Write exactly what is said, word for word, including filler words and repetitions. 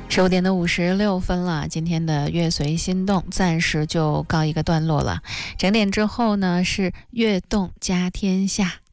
十五点的五十六分了，今天的乐随心动暂时就告一个段落了。整点之后呢是乐动家天下。